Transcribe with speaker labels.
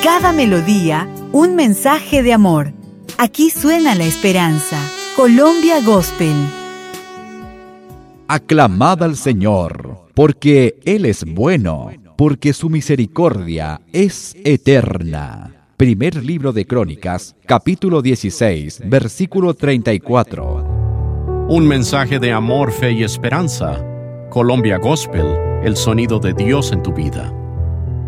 Speaker 1: cada melodía, un mensaje de amor. Aquí suena la esperanza. Colombia Gospel.
Speaker 2: Aclamad al Señor, porque Él es bueno, porque su misericordia es eterna. Primer libro de Crónicas, capítulo 16, versículo 34.
Speaker 3: Un mensaje de amor, fe y esperanza. Colombia Gospel, el sonido de Dios en tu vida.